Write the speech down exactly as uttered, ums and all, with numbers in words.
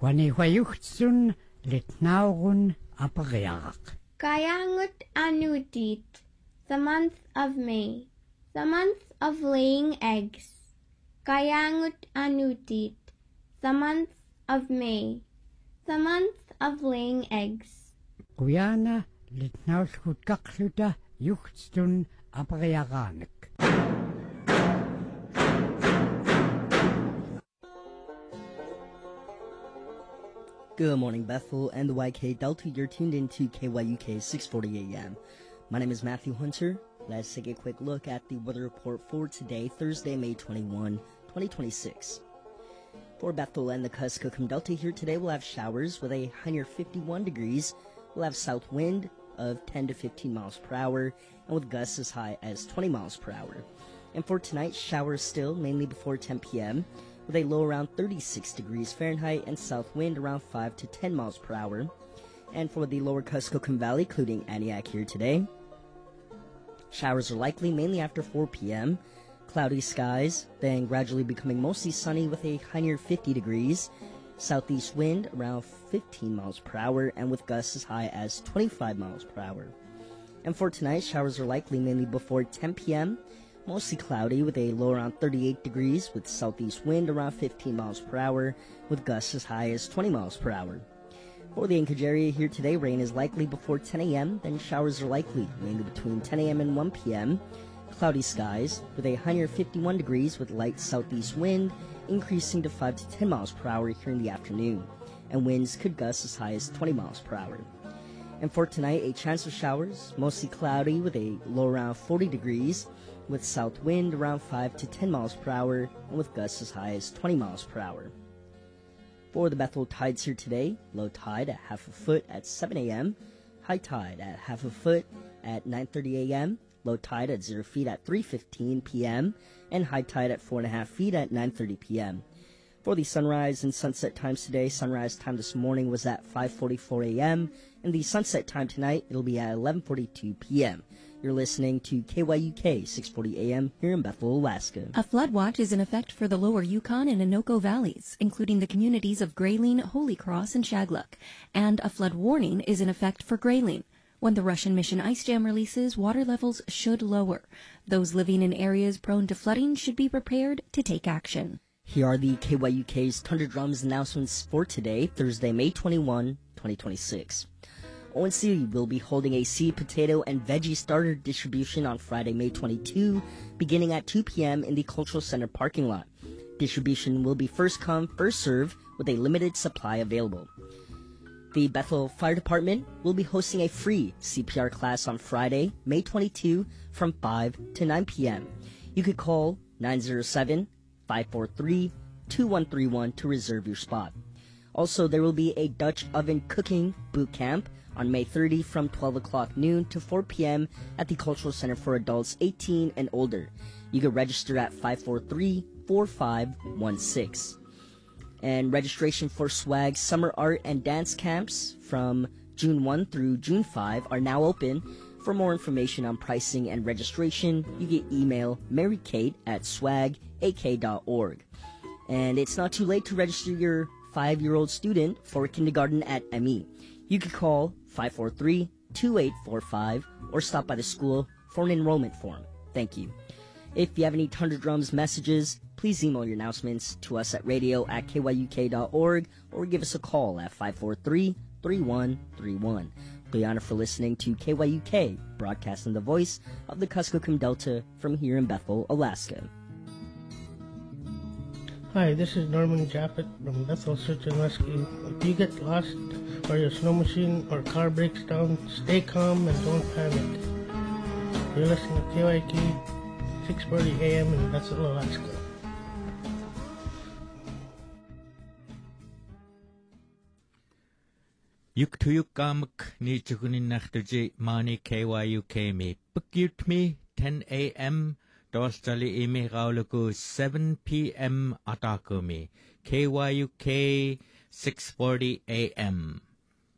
Quanihuayuchtsun litnaurun apariarak. Kayangut Anudit, the month of May, the month of laying eggs. Kayangut Anudit, the month of May, the month of laying eggs. Kuyana litnaulkut kakluta yuchtstun apariaranek. Good morning, Bethel and the Y K Delta. You're tuned into K Y U K six forty A M. My name is Matthew Hunter. Let's take a quick look at the weather report for today, Thursday, May twenty-first, twenty twenty-six. For Bethel and the Kuskokwim Delta here today, we'll have showers with a high near fifty-one degrees. We'll have south wind of ten to fifteen miles per hour, and with gusts as high as twenty miles per hour. And for tonight, showers still, mainly before ten p.m., with a low around thirty-six degrees Fahrenheit and south wind around five to ten miles per hour. And for the lower Kuskokwim Valley, including Antioch here today, showers are likely mainly after four p.m., cloudy skies, then gradually becoming mostly sunny with a high near fifty degrees, southeast wind around fifteen miles per hour, and with gusts as high as twenty-five miles per hour. And for tonight, showers are likely mainly before ten p.m., mostly cloudy with a low around thirty-eight degrees with southeast wind around fifteen miles per hour with gusts as high as twenty miles per hour. For the Anchorage area here today, rain is likely before ten a.m., then showers are likely mainly between ten a.m. and one p.m. Cloudy skies with a high near fifty-one degrees with light southeast wind increasing to five to ten miles per hour here in the afternoon, and winds could gust as high as twenty miles per hour. And for tonight, a chance of showers, mostly cloudy with a low around forty degrees, with south wind around five to ten miles per hour, and with gusts as high as twenty miles per hour. For the Bethel tides here today, low tide at half a foot at seven a.m., high tide at half a foot at nine thirty a.m., low tide at zero feet at three fifteen p.m., and high tide at four and a half feet at nine thirty p.m. For the sunrise and sunset times today, sunrise time this morning was at five forty-four a.m., and the sunset time tonight, it'll be at eleven forty-two p.m. You're listening to K Y U K six forty A M here in Bethel, Alaska. A flood watch is in effect for the lower Yukon and Anoka valleys, including the communities of Grayling, Holy Cross, and Shagluk. And a flood warning is in effect for Grayling. When the Russian Mission ice jam releases, water levels should lower. Those living in areas prone to flooding should be prepared to take action. Here are the K Y U K's Thunder Drums announcements for today, Thursday, May twenty-first, twenty twenty-six. Owen City will be holding a seed, potato, and veggie starter distribution on Friday, May twenty-second, beginning at two p.m. in the Cultural Center parking lot. Distribution will be first come, first serve, with a limited supply available. The Bethel Fire Department will be hosting a free C P R class on Friday, May twenty-second, from five to nine p.m. You could call nine oh seven, five four three, two one three one to reserve your spot. Also, there will be a Dutch oven cooking boot camp on May thirtieth from twelve o'clock noon to four p.m. at the Cultural Center for adults eighteen and older. You can register at five four three, four five one six. And registration for SWAG Summer Art and Dance Camps from June first through June fifth are now open. For more information on pricing and registration, you can email Mary Kate at swag a k dot org. And it's not too late to register your five-year-old student for kindergarten at M E. You can call five four three, two eight four five or stop by the school for an enrollment form. Thank you. If you have any Thunder Drums messages, please email your announcements to us at radio at k y u k dot org or give us a call at five four three, three one three one. Guyana for listening to K Y U K, broadcasting the voice of the Kuskokwim Delta from here in Bethel, Alaska. Hi, this is Norman Jappet from Bethel Search and Rescue. If you get lost or your snow machine or car breaks down, stay calm and don't panic. You're listening to K Y U K six forty A M in Bethel, Alaska. Yuk tuyuk kamak ni chukunin nachterji mani K Y U K me. Bukut me ten A M dostali imi rauluku seven P M ataku me. K Y U K six forty A M.